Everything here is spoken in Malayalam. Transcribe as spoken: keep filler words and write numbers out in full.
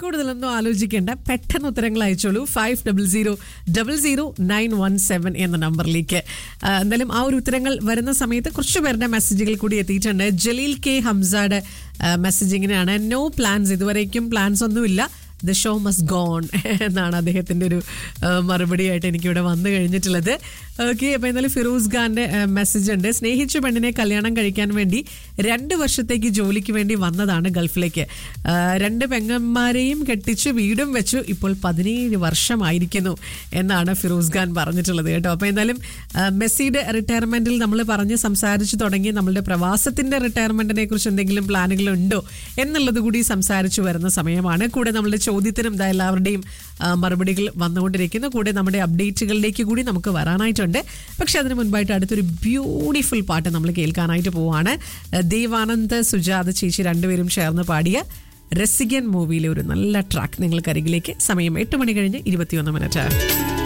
കൂടുതലൊന്നും ആലോചിക്കേണ്ട, പെട്ടെന്ന് ഉത്തരങ്ങൾ അയച്ചോളൂ. Five double zero double zero nine one seven എന്ന നമ്പറിലേക്ക്. എന്തായാലും ആ ഒരു ഉത്തരങ്ങൾ വരുന്ന സമയത്ത് കുറച്ച് പേരുടെ മെസ്സേജുകൾ കൂടി എത്തിയിട്ടുണ്ട്. ജലീൽ കെ ഹംസയുടെ മെസ്സേജ് ഇങ്ങനെയാണ്: നോ പ്ലാൻസ്, ഇതുവരേക്കും പ്ലാൻസ് ഒന്നുമില്ല, ദ ഷോ മസ്റ്റ് ഗോൺ എന്നാണ് അദ്ദേഹത്തിൻ്റെ ഒരു മറുപടി ആയിട്ട് എനിക്കിവിടെ വന്നു കഴിഞ്ഞിട്ടുള്ളത്. ഓക്കെ, അപ്പോൾ എന്തായാലും ഫിറോസ് ഖാൻ്റെ മെസ്സേജ് ഉണ്ട്: സ്നേഹിച്ച പെണ്ണിനെ കല്യാണം കഴിക്കാൻ വേണ്ടി രണ്ട് വർഷത്തേക്ക് ജോലിക്ക് വേണ്ടി വന്നതാണ് ഗൾഫിലേക്ക്. രണ്ട് പെങ്ങന്മാരെയും കെട്ടിച്ചു, വീടും വെച്ചു, ഇപ്പോൾ പതിനേഴ് വർഷമായിരിക്കുന്നു എന്നാണ് ഫിറോസ് ഖാൻ പറഞ്ഞിട്ടുള്ളത് കേട്ടോ. അപ്പോൾ എന്തായാലും മെസ്സിയുടെ റിട്ടയർമെൻറ്റിൽ നമ്മൾ പറഞ്ഞ് സംസാരിച്ച് തുടങ്ങി. നമ്മളുടെ പ്രവാസത്തിൻ്റെ റിട്ടയർമെൻറ്റിനെ കുറിച്ച് എന്തെങ്കിലും പ്ലാനുകളുണ്ടോ എന്നുള്ളത് കൂടി സംസാരിച്ചു വരുന്ന സമയമാണ്. കൂടെ നമ്മളുടെ ചോദ്യത്തിനും ഇതാ എല്ലാവരുടെയും മറുപടികൾ വന്നുകൊണ്ടിരിക്കുന്നു. കൂടെ നമ്മുടെ അപ്ഡേറ്റുകളിലേക്ക് കൂടി നമുക്ക് വരാനായിട്ടുണ്ട്. പക്ഷെ അതിന് മുൻപായിട്ട് അടുത്തൊരു ബ്യൂട്ടിഫുൾ പാട്ട് നമ്മൾ കേൾക്കാനായിട്ട് പോവാണ്. ദേവാനന്ദ്, സുജാത ചേച്ചി രണ്ടുപേരും ചേർന്ന് പാടിയ രസികൻ മൂവിയിലെ ഒരു നല്ല ട്രാക്ക് നിങ്ങൾക്കരികിലേക്ക്. സമയം എട്ട് മണി കഴിഞ്ഞ് ഇരുപത്തിയൊന്ന് മിനിറ്റ്.